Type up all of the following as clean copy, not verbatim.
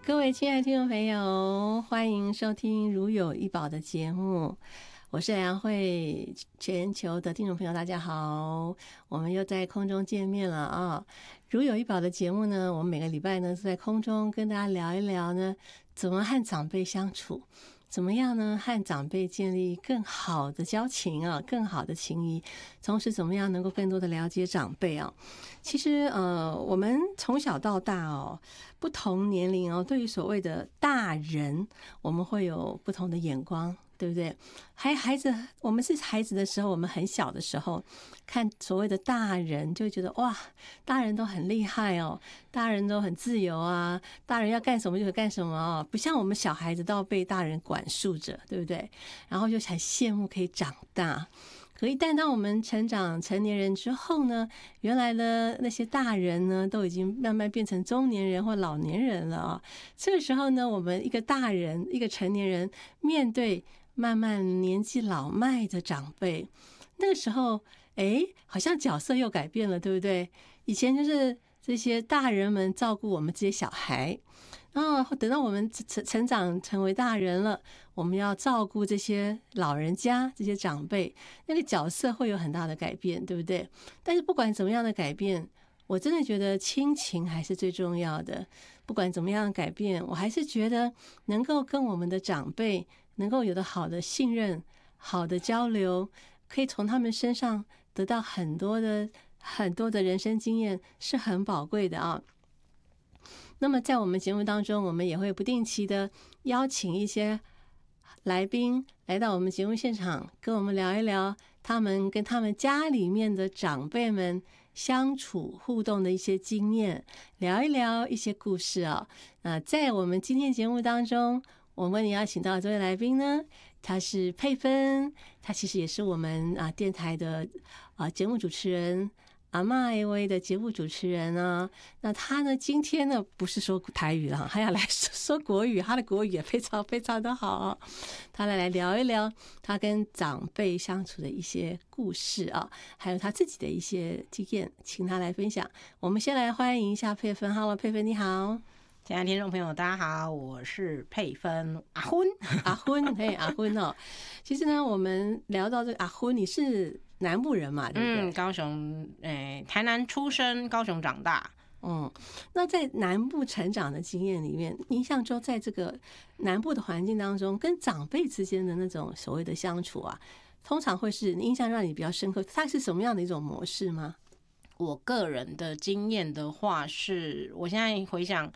各位亲爱的听众朋友，欢迎收听如有一宝的节目，我是梁慧。全球的听众朋友大家好，我们又在空中见面了啊！如有一宝的节目呢，我们每个礼拜呢是在空中跟大家聊一聊呢，怎么和长辈相处，怎么样呢和长辈建立更好的交情啊，更好的情谊，同时怎么样能够更多的了解长辈啊。其实我们从小到大哦，不同年龄哦，对于所谓的大人，我们会有不同的眼光，对不对？孩子，我们是孩子的时候，我们很小的时候看所谓的大人，就会觉得哇，大人都很厉害哦，大人都很自由啊，大人要干什么就可以干什么哦，不像我们小孩子都要被大人管束着，对不对？然后就很羡慕可以长大。可一旦当我们成长成年人之后呢，原来的那些大人呢，都已经慢慢变成中年人或老年人了啊。这个时候呢，我们一个大人，一个成年人，面对慢慢年纪老迈的长辈，那个时候，好像角色又改变了，对不对？以前就是这些大人们照顾我们这些小孩，然后等到我们成长成为大人了，我们要照顾这些老人家、这些长辈，那个角色会有很大的改变，对不对？但是不管怎么样的改变，我真的觉得亲情还是最重要的。不管怎么样的改变，我还是觉得能够跟我们的长辈能够有的好的信任、好的交流，可以从他们身上得到很多的人生经验，是很宝贵的啊。那么在我们节目当中，我们也会不定期的邀请一些来宾来到我们节目现场，跟我们聊一聊他们跟他们家里面的长辈们相处互动的一些经验，聊一聊一些故事啊。那在我们今天节目当中，我们也邀请到这位来宾呢，他是佩芬，他其实也是我们电台的节目主持人。阿嬷 AV 的节目主持人啊，那他呢今天呢不是说台语了，他要来说国语，他的国语也非常非常的好，他来聊一聊他跟长辈相处的一些故事啊，还有他自己的一些经验，请他来分享。我们先来欢迎一下佩芬。 Hello 佩芬，你好。 亲爱的听众朋友大家好，我是佩芬阿昏。 阿昏，嘿，阿昏哦。其实呢，我们聊到这个阿昏，你是南部人嘛，对不对？ 高雄，台南出生，高雄长大。 那在南部成长的经验里面，印象中在这个南部的环境当中，跟长辈之间的那种所谓的相处啊，通常会是印象让你比较深刻，它是什么样的一种模式吗？ 我个人的经验的话是，我现在回想，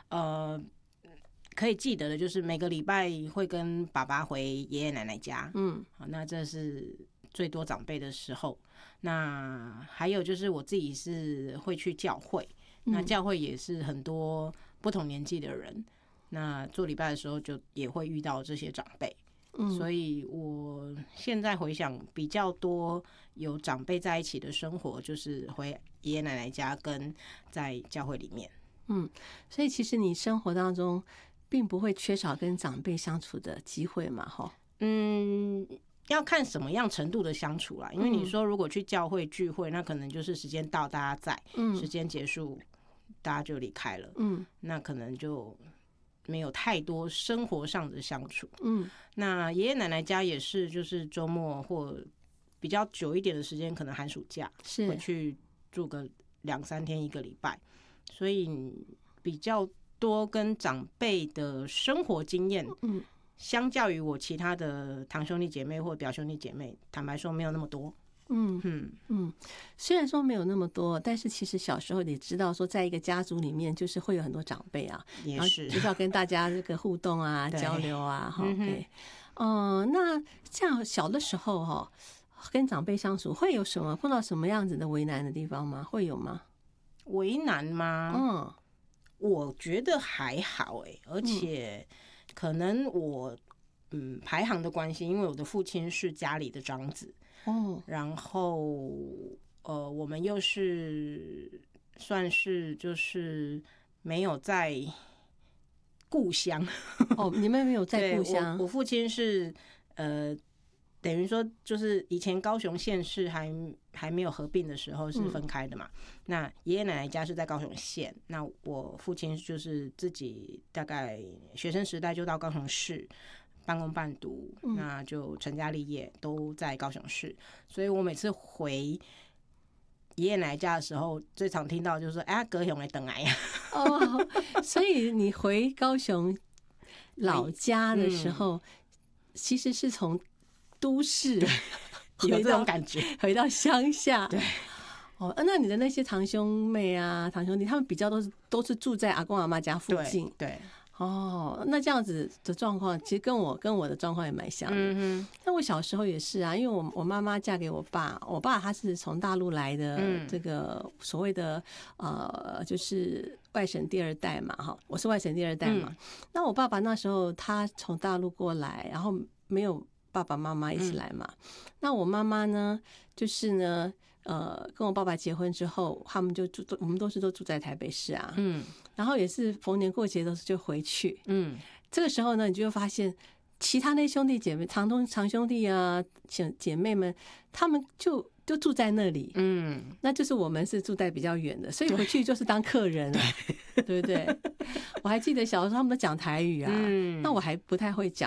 可以记得的就是每个礼拜会跟爸爸回爷爷奶奶家，好，那这是最多长辈的时候。那还有就是我自己是会去教会，那教会也是很多不同年纪的人，那做礼拜的时候就也会遇到这些长辈。所以我现在回想比较多有长辈在一起的生活，就是回爷爷奶奶家跟在教会里面。 所以其实你生活当中并不会缺少跟长辈相处的机会嘛， 要看什么样程度的相处啦。因为你说如果去教会聚会，那可能就是时间到大家在，时间结束大家就离开了，那可能就没有太多生活上的相处。那爷爷奶奶家也是，就是周末或比较久一点的时间，可能寒暑假会去住个2-3天1个礼拜，所以比较多跟长辈的生活经验。相较于我其他的堂兄弟姐妹或表兄弟姐妹，坦白说没有那么多。 虽然说没有那么多，但是其实小时候你知道说，在一个家族里面，就是会有很多长辈啊， 也是就是要跟大家这个互动啊、交流啊，那这样小的时候跟长辈相处会有什么碰到什么样子的为难的地方吗？会有吗？ 为难吗？我觉得还好而且可能我排行的关系，因为我的父亲是家里的长子。然后我们又是算是就是没有在故乡。 你们没有在故乡。 我父亲是等于说就是以前高雄县市还还没有合并的时候是分开的嘛。那爷爷奶奶家是在高雄县，那我父亲就是自己大概学生时代就到高雄市半工半读，那就成家立业都在高雄市，所以我每次回爷爷奶奶家的时候，最常听到就是说：“哎，高雄来等来呀。” 哦，所以你回高雄老家的时候，其实是从都市有这种感觉， 回到乡下。 对。 哦，那你的那些堂兄妹啊、堂兄弟，他们比较都是住在阿公阿嬷家附近。 对。 哦，那这样子的状况，其实跟我的状况也蛮像的。那我小时候也是啊，因为我妈妈嫁给我爸他是从大陆来的，这个所谓的就是外省第二代嘛，哈，我是外省第二代嘛。那我爸爸那时候他从大陆过来，然后没有爸爸妈妈一起来嘛。那我妈妈呢，就是呢，跟我爸爸结婚之后，他们就我们都住在台北市啊。然后也是逢年过节都是就回去。这个时候呢，你就会发现其他那兄弟姐妹、长兄弟啊、姐妹们，他们就住在那里。那就是我们是住在比较远的，所以回去就是当客人啊，对不对？我还记得小时候他们都讲台语啊，那我还不太会讲。